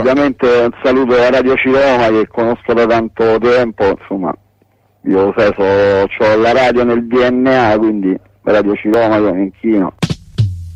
Ovviamente un saluto a Radio Ciroma che conosco da tanto tempo, insomma, io sai, ho la radio nel DNA, quindi Radio Ciroma io mi inchino.